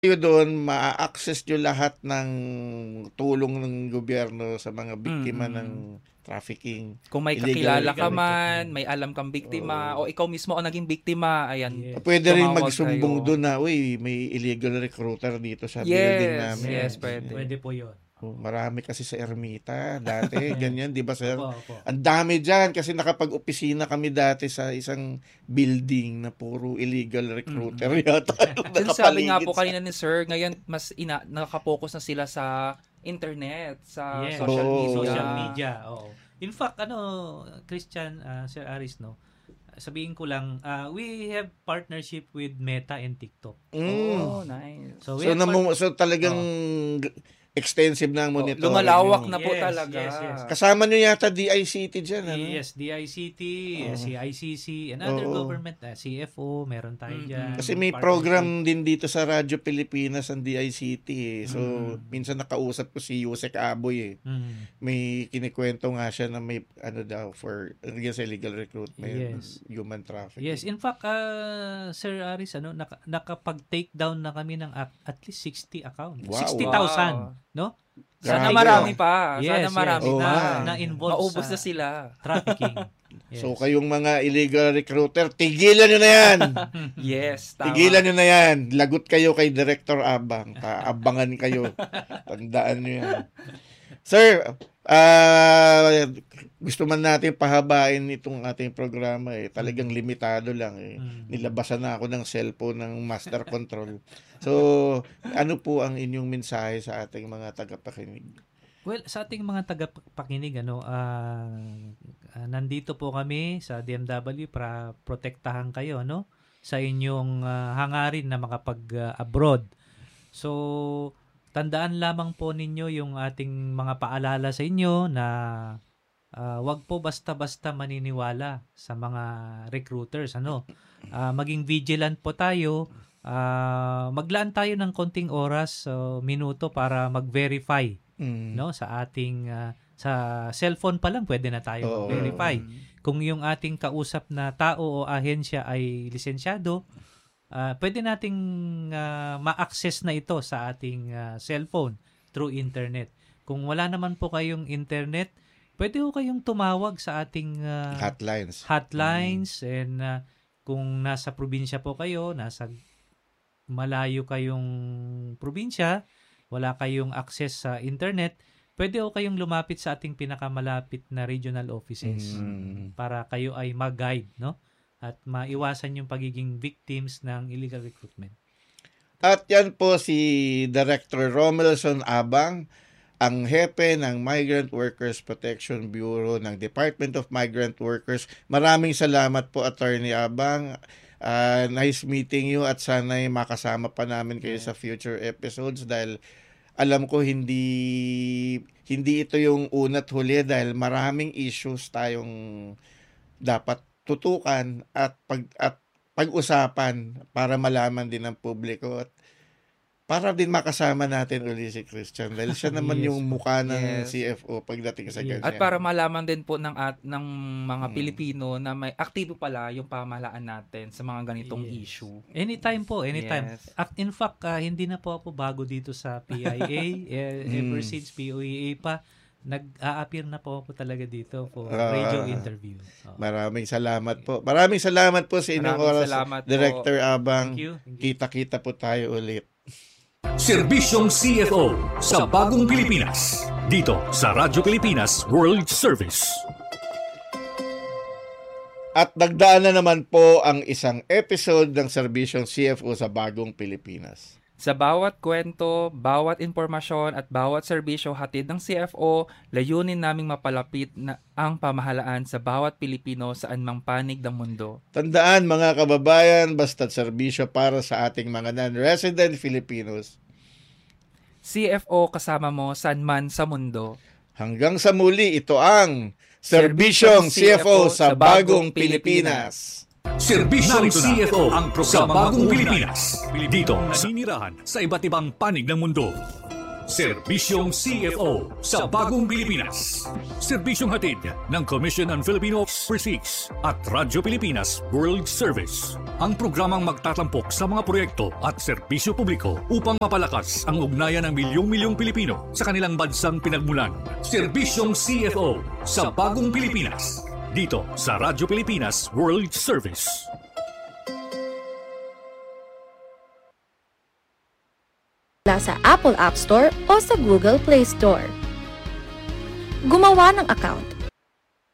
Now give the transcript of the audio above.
kayo doon, ma-access nyo lahat ng tulong ng gobyerno sa mga biktima ng trafficking. Kung may illegal kakilala ka recruitment. man, may alam kang biktima, o ikaw mismo ang naging biktima, ayan. Yes. Pwede rin tumawag magsumbong kayo. doon na, uy, may illegal recruiter dito sa building namin. Yes, pwede. Pwede po yun. Marami kasi sa Ermita dati, ganyan, di ba sir? Opo. Ang dami dyan kasi nakapag-opisina kami dati sa isang building na puro illegal recruiter yata. Sinasabi nga po kanina ni Sir, ngayon mas nakapokus na sila sa internet, sa Yes. social Oo. media. Oo. In fact, Christian, Sir Aris, no? Sabihin ko lang, we have partnership with Meta and TikTok. Oh, nice. So, we So, have so talagang extensive na ang monitoring. Lumalawak nyo. na po Yes, talaga. yes. Kasama nyo yata DICT dyan, ano? Yes, DICT, Oo. CICC, and other Oo. government, CFO, meron tayo dyan. Kasi may Partnership. program din dito sa Radyo Pilipinas ang DICT eh. So, minsan nakausap ko si Yusek Aboy eh. May kinikwento nga siya na may for against illegal recruitment, Yes. human trafficking. Yes, in fact, Sir Aris, nakapag-take down na kami ng at least 60 accounts. Wow. 60,000, no? Sana Grabe. marami pa. Yes, Sana marami yes. na. Na-involve Maubos sa na sila. trafficking. Yes. So, kayong mga illegal recruiter, tigilan nyo na yan! Yes, tama. Tigilan nyo na yan. Lagot kayo kay Director Abang. Abangan kayo. Tandaan nyo yan. Sir, gusto man natin pahabain itong ating programa eh. Talagang limitado lang eh. Nilabasan na ako ng cellphone ng master control. So, ano po ang inyong mensahe sa ating mga tagapakinig? Well, sa ating mga tagapakinig, nandito po kami sa DMW para protektahan kayo, no? Sa inyong hangarin na makapag-abroad. So, tandaan lamang po ninyo yung ating mga paalala sa inyo na wag po basta-basta maniniwala sa mga recruiters, maging vigilant po tayo. Maglaan tayo ng konting oras, minuto para mag-verify, no, sa ating sa cellphone pa lang pwede na tayo mag-verify. Kung yung ating kausap na tao o ahensya ay lisensyado, pwede nating ma-access na ito sa ating cellphone through internet. Kung wala naman po kayong internet, pwede po kayong tumawag sa ating hotlines and kung nasa probinsya po kayo, nasa malayo kayong probinsya, wala kayong access sa internet, pwede po kayong lumapit sa ating pinakamalapit na regional offices para kayo ay mag-guide, no? At maiwasan yung pagiging victims ng illegal recruitment. At yan po si Director Romelson Abang, ang hepe ng Migrant Workers Protection Bureau ng Department of Migrant Workers. Maraming salamat po, Attorney Abang. Nice meeting you at sana'y makasama pa namin kayo sa future episodes dahil alam ko hindi ito yung una't huli dahil maraming issues tayong dapat tutukan at pag-usapan para malaman din ng publiko at para din makasama natin uli si Christian dahil siya naman yung mukha ng CFO pagdating sa ganyan. At para malaman din po ng mga Pilipino na may aktibo pala yung pamahalaan natin sa mga ganitong issue. Anytime po, anytime. Yes. In fact, hindi na po ako bago dito sa PIA. Ever since POEA pa, nag-a-appear na po ako talaga dito for radio interview. Maraming salamat po. Maraming salamat po sa inyong oras, Director Abang. Thank you. Kita-kita po tayo ulit. Serbisyong CFO sa Bagong Pilipinas. Dito sa Radyo Pilipinas World Service. At nagdaan na naman po ang isang episode ng Serbisyong CFO sa Bagong Pilipinas. Sa bawat kwento, bawat impormasyon at bawat serbisyo hatid ng CFO, layunin naming mapalapit na ang pamahalaan sa bawat Pilipino saan mang panig ng mundo. Tandaan mga kababayan, basta't serbisyo para sa ating mga non-resident Filipinos. CFO kasama mo saan man sa mundo. Hanggang sa muli, ito ang Serbisyong CFO sa Bagong Pilipinas. Serbisyong CFO sa Bagong Pilipinas. Dito, sinirahan sa iba't ibang panig ng mundo. Serbisyong CFO sa Bagong Pilipinas. Serbisyong hatid ng Commission on Filipino Overseas at Radyo Pilipinas World Service. Ang programang magtatampok sa mga proyekto at serbisyo publiko upang mapalakas ang ugnayan ng milyong-milyong Pilipino sa kanilang bansang pinagmulan. Serbisyong CFO sa Bagong Pilipinas. Dito sa Radyo Pilipinas World Service. Sa Apple App Store o sa Google Play Store. Gumawa ng account.